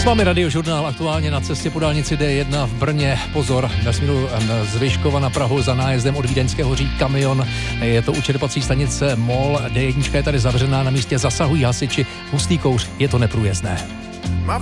S vámi Radiožurnál, aktuálně na cestě po dálnici D1 v Brně. Pozor, ve směru z Vyškova na Prahu za nájezdem od Vídeňského říjí kamion. Je to u čerpací stanice MOL. D1 je tady zavřená, na místě zasahují hasiči. Hustý kouř, je to neprůjezdné. My